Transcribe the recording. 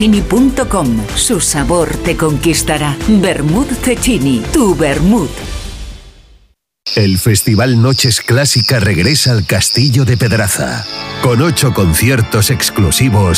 Cecchini.com. Su sabor te conquistará. Vermut Cecchini, tu vermut. El Festival Noches Clásica regresa al Castillo de Pedraza, con 8 conciertos exclusivos